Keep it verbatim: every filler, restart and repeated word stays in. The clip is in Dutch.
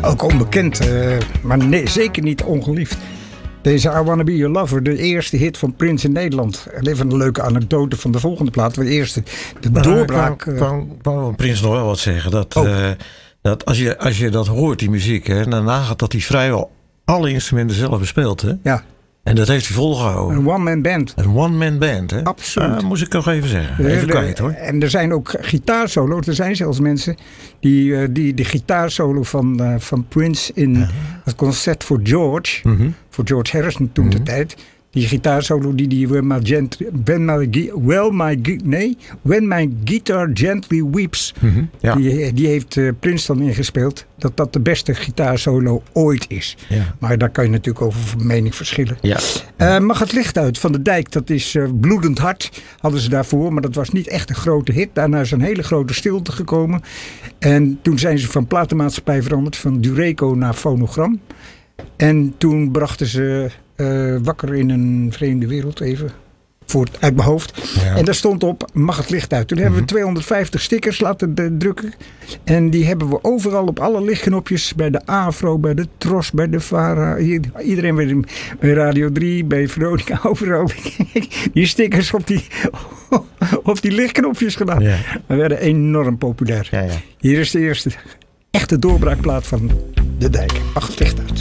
Ook onbekend, uh, maar nee, zeker niet ongeliefd. Deze I Wanna Be Your Lover, de eerste hit van Prince in Nederland. En even een leuke anekdote van de volgende plaat. De eerste, de maar doorbraak. Ik wou van Prince nog wel wat zeggen. Dat, oh. uh, dat als, je, als je dat hoort, die muziek, hè, dan nagaat dat hij vrijwel alle instrumenten zelf bespeelt. Hè? Ja. En dat heeft hij volgehouden. Een one-man band. Een one-man band, hè? Absoluut. Dat uh, moest ik nog even zeggen. Even de, kwijt, hoor. En er zijn ook gitaarsolo's. Er zijn zelfs mensen die uh, die de gitaarsolo van, uh, van Prince in uh-huh. het concert voor George, uh-huh. voor George Harrison toen uh-huh. de tijd. Die gitaarsolo die die When My, gent, when my, well my, nee, when my Guitar Gently Weeps. Uh-huh. Ja. Die, die heeft uh, Prince dan ingespeeld. Dat dat de beste gitaarsolo ooit is. Ja. Maar daar kan je natuurlijk over van mening verschillen. Ja. Uh, Mag het licht uit van de Dijk. Dat is uh, Bloedend Hart. Hadden ze daarvoor. Maar dat was niet echt een grote hit. Daarna is een hele grote stilte gekomen. En toen zijn ze van platenmaatschappij veranderd. Van Dureco naar Fonogram. En toen brachten ze uh, Wakker in een vreemde wereld even. Voor het, uit mijn hoofd. Ja. En daar stond op, mag het licht uit. Toen mm-hmm. hebben we tweehonderdvijftig stickers laten de, drukken. En die hebben we overal op alle lichtknopjes. Bij de Afro, bij de Tros, bij de Vara. Iedereen bij, de, bij Radio drie, bij Veronica. Overal die stickers op die, op die lichtknopjes gedaan. Ja. We werden enorm populair. Ja, ja. Hier is de eerste echte doorbraakplaat van de Dijk. Mag het licht uit.